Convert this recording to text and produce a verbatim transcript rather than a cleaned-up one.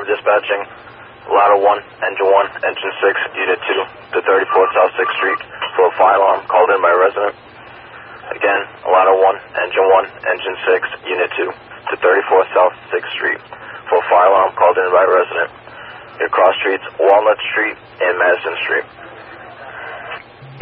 five dispatching. Ladder one, Engine one, Engine six, Unit two to thirty-four South sixth Street for a fire alarm called in by a resident. Again, Ladder one, Engine one, Engine six, Unit two to thirty-four South sixth Street for a fire alarm called in by a resident. Your cross streets, Walnut Street and Madison Street.